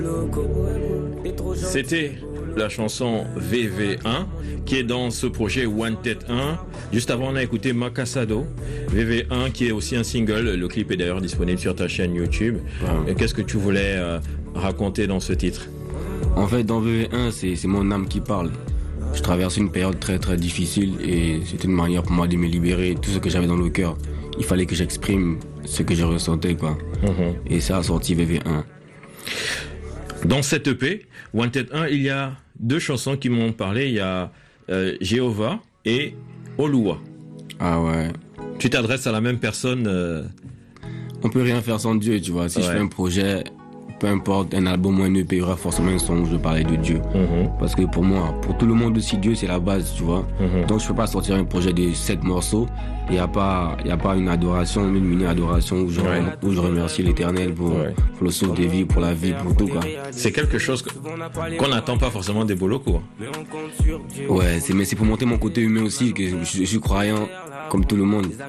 C'était la chanson VV1 qui est dans ce projet Wanted 1. Juste avant, on a écouté Makasado, VV1 qui est aussi un single. Le clip est d'ailleurs disponible sur ta chaîne YouTube. Et qu'est-ce que tu voulais raconter dans ce titre? En fait, dans VV1, c'est mon âme qui parle. Je traversais une période très très difficile et c'était une manière pour moi de me libérer. Tout ce que j'avais dans le cœur, il fallait que j'exprime ce que je ressentais, quoi. Et ça a sorti VV1. Dans cette EP, Wanted 1, il y a deux chansons qui m'ont parlé. Il y a Jéhovah et Oluwa. Ah ouais. Tu t'adresses à la même personne On peut rien faire sans Dieu, tu vois. Si je fais un projet, peu importe, un album ou un EP, il y aura forcément un son où je parlais de Dieu. Parce que pour moi, pour tout le monde aussi, Dieu c'est la base, tu vois. Donc je peux pas sortir un projet de 7 morceaux. Il y a pas une adoration, une mini-adoration où je remercie l'Éternel pour le sauve des vies, pour la vie, pour tout, quoi. C'est quelque chose qu'on n'attend pas forcément des Boloko. Ouais, mais c'est pour monter mon côté humain aussi, que je suis croyant comme tout le monde.